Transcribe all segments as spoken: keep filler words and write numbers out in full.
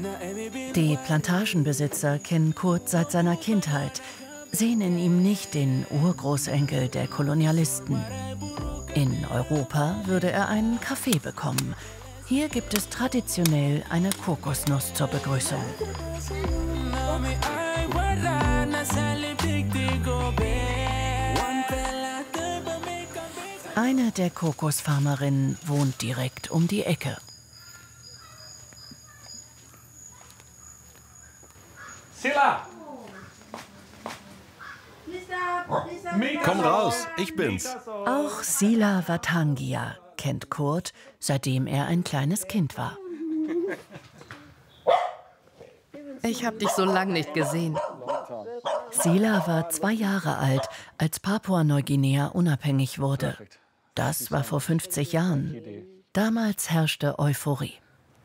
Die Plantagenbesitzer kennen Kurt seit seiner Kindheit, sehen in ihm nicht den Urgroßenkel der Kolonialisten. In Europa würde er einen Kaffee bekommen. Hier gibt es traditionell eine Kokosnuss zur Begrüßung. Eine der Kokosfarmerinnen wohnt direkt um die Ecke. Sila! Komm raus, ich bin's. Auch Sila Watangia kennt Kurt, seitdem er ein kleines Kind war. Ich habe dich so lange nicht gesehen. Sila war zwei Jahre alt, als Papua-Neuguinea unabhängig wurde. Das war vor fünfzig Jahren. Damals herrschte Euphorie.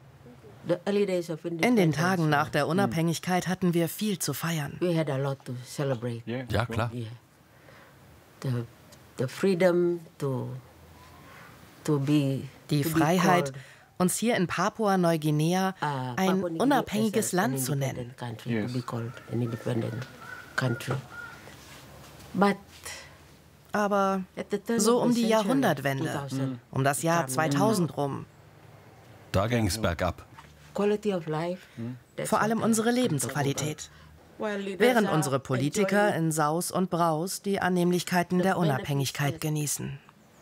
In den Tagen nach der Unabhängigkeit hatten wir viel zu feiern. Ja, klar. Die Freiheit, uns hier in Papua-Neuguinea ein unabhängiges Land zu nennen. Aber so um die Jahrhundertwende, um das Jahr zweitausend rum. Da ging's bergab. Vor allem unsere Lebensqualität. Während unsere Politiker in Saus und Braus die Annehmlichkeiten der Unabhängigkeit genießen.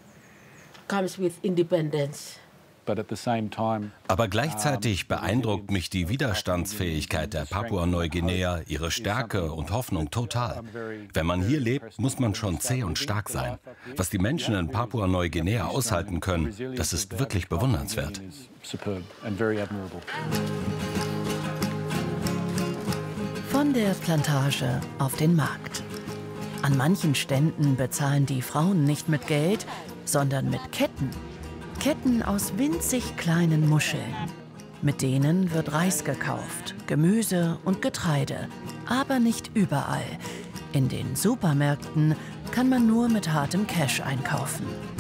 Aber gleichzeitig beeindruckt mich die Widerstandsfähigkeit der Papua-Neuguinea, ihre Stärke und Hoffnung total. Wenn man hier lebt, muss man schon zäh und stark sein. Was die Menschen in Papua-Neuguinea aushalten können, das ist wirklich bewundernswert. Von der Plantage auf den Markt. An manchen Ständen bezahlen die Frauen nicht mit Geld, sondern mit Ketten. Ketten aus winzig kleinen Muscheln. Mit denen wird Reis gekauft, Gemüse und Getreide. Aber nicht überall. In den Supermärkten kann man nur mit hartem Cash einkaufen.